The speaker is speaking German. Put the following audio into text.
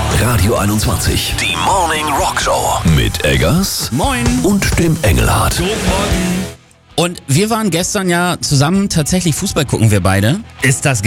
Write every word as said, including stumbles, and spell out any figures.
Radio einundzwanzig. Die Morning Rock Show. Mit Eggers. Moin. Und dem Engelhardt. Guten Morgen. Und wir waren gestern ja zusammen tatsächlich Fußball gucken, wir beide. Ist das